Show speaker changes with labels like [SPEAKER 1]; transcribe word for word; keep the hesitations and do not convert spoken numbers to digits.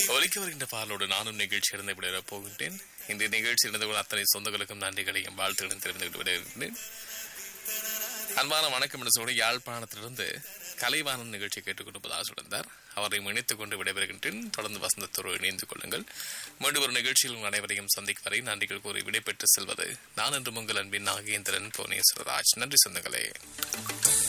[SPEAKER 1] ஒலிக்க வருகின்ற பாலோடு நானும் நிகழ்ச்சி இருந்து விட போகின்றேன். இந்த நிகழ்ச்சி இருந்து அத்தனை சொந்தங்களுக்கும் நன்றிகளையும் வாழ்த்துகளையும் தெரிவித்து விடுகின்றேன். அன்பான வணக்கம் என்று சொல்லி யாழ்ப்பாணத்திலிருந்து கலைவாணன் நிகழ்ச்சி கேட்டுக்கொண்டிருப்பதாக சொல்லியிருந்தார். அவரை இணைத்துக் கொண்டு விடைபெறுகின்றேன். தொடர்ந்து வசந்தத்தோடு இணைந்து கொள்ளுங்கள். மீண்டும் ஒரு நிகழ்ச்சியில் அனைவரையும் சந்திக்கும் வரை நன்றிகள் கூறி விடைபெற்று செல்வது நான் என்று உங்கள் அன்பின் நாகேந்திரன் புவனேஸ்வரராஜ். நன்றி சொந்தங்களே.